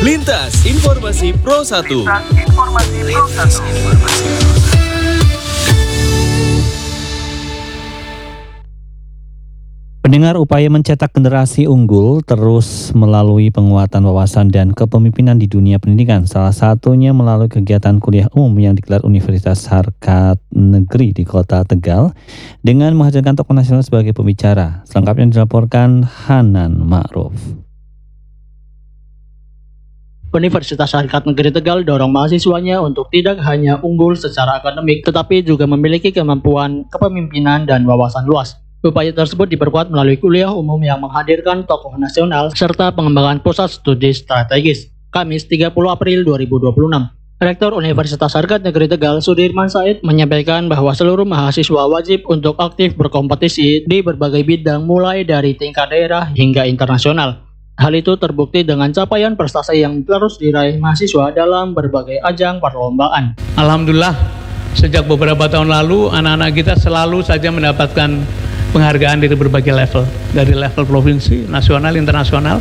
Lintas Informasi Pro 1. Pendengar, upaya mencetak generasi unggul terus melalui penguatan wawasan dan kepemimpinan di dunia pendidikan. Salah satunya melalui kegiatan kuliah umum yang digelar Universitas Harkat Negeri di Kota Tegal dengan menghadirkan tokoh nasional sebagai pembicara. Selengkapnya dilaporkan Hanan Ma'ruf. Universitas Harkat Negeri Tegal dorong mahasiswanya untuk tidak hanya unggul secara akademik, tetapi juga memiliki kemampuan kepemimpinan dan wawasan luas. Upaya tersebut diperkuat melalui kuliah umum yang menghadirkan tokoh nasional serta pengembangan pusat studi strategis. Kamis 30 April 2026. Rektor Universitas Harkat Negeri Tegal, Sudirman Said, menyampaikan bahwa seluruh mahasiswa wajib untuk aktif berkompetisi di berbagai bidang mulai dari tingkat daerah hingga internasional. Hal itu terbukti dengan capaian prestasi yang terus diraih mahasiswa dalam berbagai ajang perlombaan. Alhamdulillah, sejak beberapa tahun lalu anak-anak kita selalu saja mendapatkan penghargaan dari berbagai level, dari level provinsi, nasional, internasional.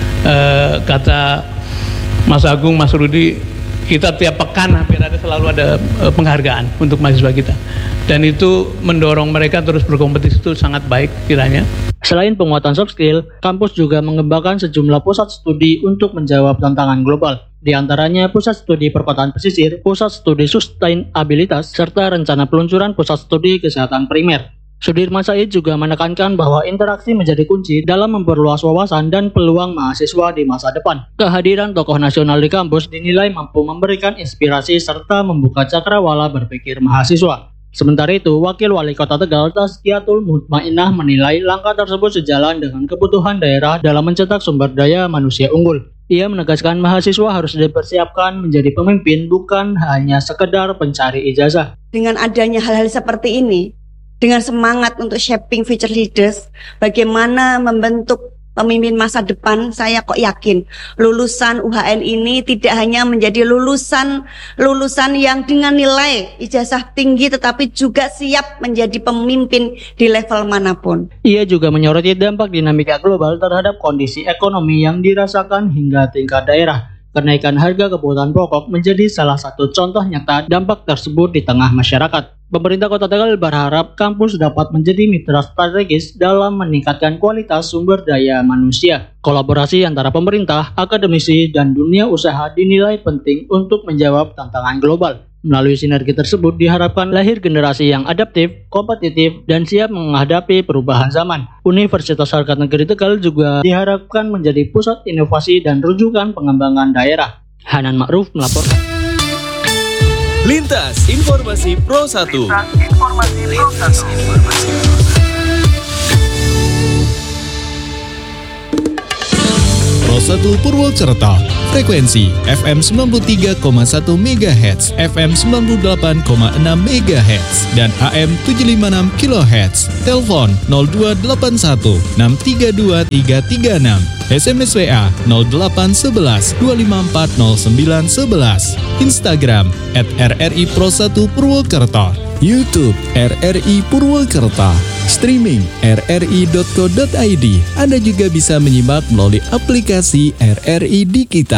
Kata Mas Agung, Mas Rudi, kita tiap pekan hampir selalu ada penghargaan untuk mahasiswa kita, dan itu mendorong mereka terus berkompetisi. Itu sangat baik kiranya. Selain penguatan soft skill, kampus juga mengembangkan sejumlah pusat studi untuk menjawab tantangan global. Di antaranya Pusat Studi Perkotaan Pesisir, Pusat Studi Sustainabilitas, serta rencana peluncuran Pusat Studi Kesehatan Primer. Sudirman Said juga menekankan bahwa interaksi menjadi kunci dalam memperluas wawasan dan peluang mahasiswa di masa depan. Kehadiran tokoh nasional di kampus dinilai mampu memberikan inspirasi serta membuka cakrawala berpikir mahasiswa. Sementara itu, Wakil Wali Kota Tegal, Tazkiyatul Mutmainah, menilai langkah tersebut sejalan dengan kebutuhan daerah dalam mencetak sumber daya manusia unggul. Ia menegaskan mahasiswa harus dipersiapkan menjadi pemimpin, bukan hanya sekedar pencari ijazah. Dengan adanya hal-hal seperti ini, dengan semangat untuk shaping future leaders, bagaimana membentuk pemimpin masa depan, saya kok yakin lulusan UHN ini tidak hanya menjadi lulusan yang dengan nilai ijazah tinggi, tetapi juga siap menjadi pemimpin di level manapun. Ia juga menyoroti dampak dinamika global terhadap kondisi ekonomi yang dirasakan hingga tingkat daerah. Kenaikan harga kebutuhan pokok menjadi salah satu contoh nyata dampak tersebut di tengah masyarakat. Pemerintah Kota Tegal berharap kampus dapat menjadi mitra strategis dalam meningkatkan kualitas sumber daya manusia. Kolaborasi antara pemerintah, akademisi, dan dunia usaha dinilai penting untuk menjawab tantangan global. Melalui sinergi tersebut diharapkan lahir generasi yang adaptif, kompetitif, dan siap menghadapi perubahan zaman. Universitas Harkat Negeri Tegal juga diharapkan menjadi pusat inovasi dan rujukan pengembangan daerah. Hanan Ma'ruf melaporkan. Lintas Informasi Pro 1. Pro 1 Purwokerto, frekuensi FM 93,1 MHz, FM 98,6 MHz, dan AM 756 kHz. Telepon 0281 632 336. SMS WA 0811 254 0911. Instagram @RRI Pro 1 Purwokerto. YouTube RRI Purwokerto. Streaming rri.co.id. Anda juga bisa menyimak melalui aplikasi RRI di kita.